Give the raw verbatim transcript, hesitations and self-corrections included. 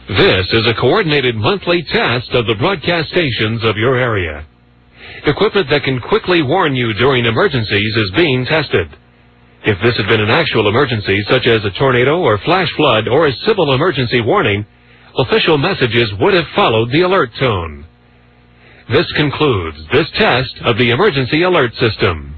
This is a coordinated monthly test of the broadcast stations of your area. Equipment that can quickly warn you during emergencies is being tested. If this had been an actual emergency, such as a tornado or flash flood or a civil emergency warning, official messages would have followed the alert tone. This concludes this test of the emergency alert system.